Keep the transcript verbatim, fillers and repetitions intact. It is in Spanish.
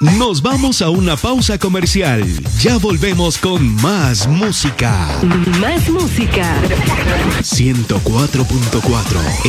Nos vamos a una pausa comercial. Ya volvemos con más música. Más música. ciento cuatro punto cuatro